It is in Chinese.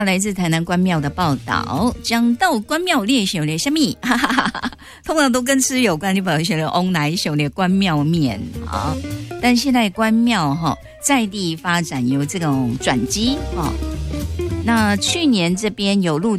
来自台南关庙的报道，讲到关庙列想的什么，通常都跟吃有关，就保选了翁来想的关庙面啊。但现在关庙在地发展有这种转机那去年这边有陆